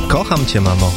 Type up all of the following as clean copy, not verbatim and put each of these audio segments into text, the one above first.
Kocham cię, mamo.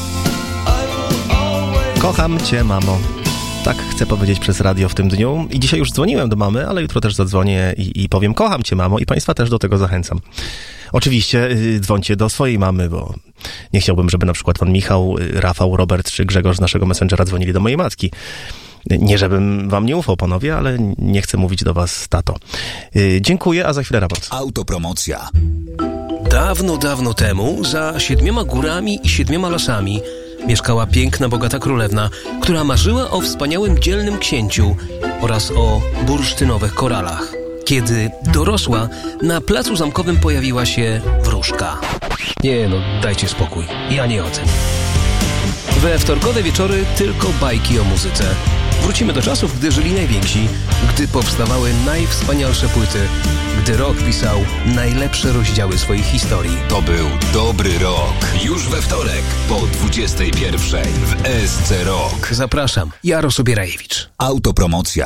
Kocham cię, mamo. Tak chcę powiedzieć przez radio w tym dniu. I dzisiaj już dzwoniłem do mamy, ale jutro też zadzwonię i powiem kocham cię, mamo. I państwa też do tego zachęcam. Oczywiście dzwońcie do swojej mamy, bo nie chciałbym, żeby na przykład pan Michał, Rafał, Robert czy Grzegorz z naszego Messengera dzwonili do mojej matki. Nie, żebym wam nie ufał, panowie, ale nie chcę mówić do was tato. Dziękuję, a za chwilę raport. Autopromocja. Dawno, dawno temu, za 7 górami i 7 lasami, mieszkała piękna, bogata królewna, która marzyła o wspaniałym, dzielnym księciu oraz o bursztynowych koralach. Kiedy dorosła, na placu zamkowym pojawiła się wróżka. Nie no, dajcie spokój, ja nie o tym. We wtorkowe wieczory tylko bajki o muzyce. Wrócimy do czasów, gdy żyli najwięksi, gdy powstawały najwspanialsze płyty, gdy rock pisał najlepsze rozdziały swoich historii. To był dobry rok. Już we wtorek po 21:00 w SC Rock. Zapraszam, Jaro Sobierajewicz. Autopromocja.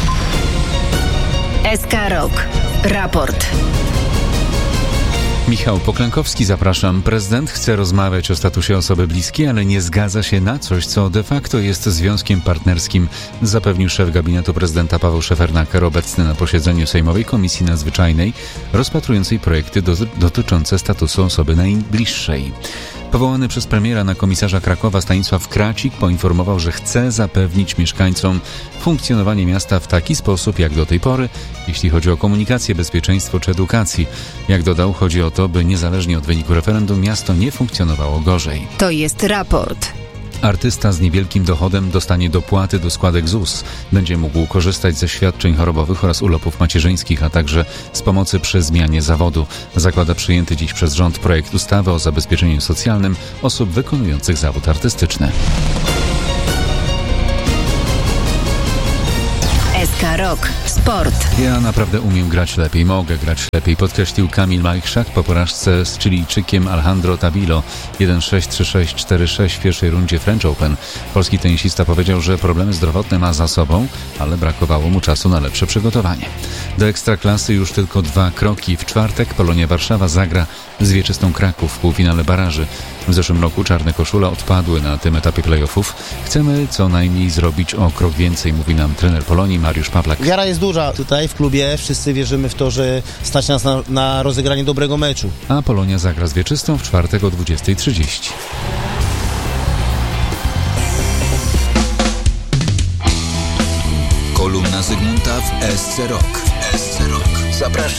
SK Rock. Raport. Michał Poklękowski, zapraszam. Prezydent chce rozmawiać o statusie osoby bliskiej, ale nie zgadza się na coś, co de facto jest związkiem partnerskim, zapewnił szef gabinetu prezydenta Paweł Szefernaker, obecny na posiedzeniu Sejmowej Komisji Nadzwyczajnej rozpatrującej projekty dotyczące statusu osoby najbliższej. Powołany przez premiera na komisarza Krakowa Stanisław Kracik poinformował, że chce zapewnić mieszkańcom funkcjonowanie miasta w taki sposób jak do tej pory, jeśli chodzi o komunikację, bezpieczeństwo czy edukację. Jak dodał, chodzi o to, by niezależnie od wyniku referendum miasto nie funkcjonowało gorzej. To jest raport. Artysta z niewielkim dochodem dostanie dopłaty do składek ZUS. Będzie mógł korzystać ze świadczeń chorobowych oraz urlopów macierzyńskich, a także z pomocy przy zmianie zawodu. Zakłada przyjęty dziś przez rząd projekt ustawy o zabezpieczeniu socjalnym osób wykonujących zawód artystyczny. SK Rock. Sport. Ja naprawdę umiem grać lepiej, mogę grać lepiej, podkreślił Kamil Majchrzak po porażce z Chilijczykiem Alejandro Tabilo 1-6, 3-6, 4-6 w pierwszej rundzie French Open. Polski tenisista powiedział, że problemy zdrowotne ma za sobą, ale brakowało mu czasu na lepsze przygotowanie. Do Ekstraklasy już tylko 2 kroki. W czwartek Polonia Warszawa zagra z Wieczystą Kraków w półfinale baraży. W zeszłym roku czarne koszule odpadły na tym etapie playoffów. Chcemy co najmniej zrobić o krok więcej, mówi nam trener Polonii Mariusz Pawlak. Wiara jest duża tutaj w klubie. Wszyscy wierzymy w to, że stać nas na rozegranie dobrego meczu. A Polonia zagra z Wieczystą w czwartek o 20:30. Kolumna Zygmunta w SC Rock. SC Rock. Zapraszam.